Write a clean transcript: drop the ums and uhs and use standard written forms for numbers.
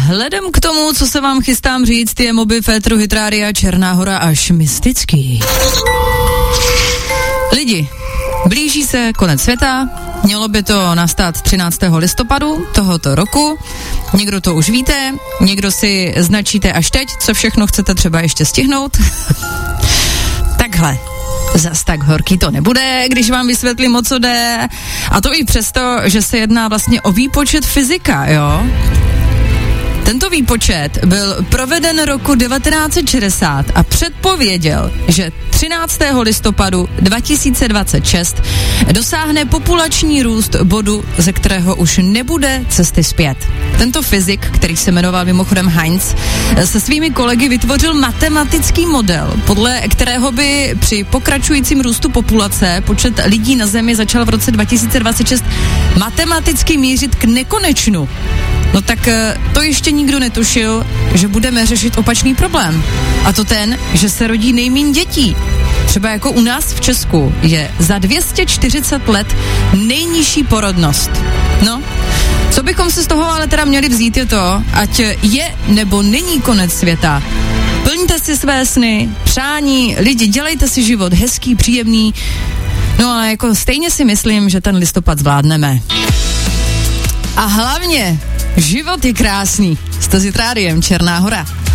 vzhledem k tomu, co se vám chystám říct, je Moby Fétru Hit Rádia Černá Hora až mystický. Lidi, blíží se konec světa, mělo by to nastat 13. listopadu tohoto roku. Někdo to už víte, někdo si značíte až teď, co všechno chcete třeba ještě stihnout. Takhle. Zas tak horký to nebude, když vám vysvětlím, o co jde. A to i přesto, že se jedná vlastně o výpočet fyzika, jo? Tento výpočet byl proveden roku 1960 a předpověděl, že 13. listopadu 2026 dosáhne populační růst bodu, ze kterého už nebude cesty zpět. Tento fyzik, který se jmenoval mimochodem Heinz, se svými kolegy vytvořil matematický model, podle kterého by při pokračujícím růstu populace počet lidí na Zemi začal v roce 2026 matematicky mířit k nekonečnu. No tak to ještě nikdo netušil, že budeme řešit opačný problém. A to ten, že se rodí nejméně dětí. Třeba jako u nás v Česku je za 240 let nejnižší porodnost. No, co bychom si z toho ale teda měli vzít je to, ať je nebo není konec světa. Plňte si své sny, přání, lidi, dělejte si život hezký, příjemný. No ale jako stejně si myslím, že ten listopad zvládneme. A hlavně, život je krásný. Jste s Hit Rádiem Černá Hora.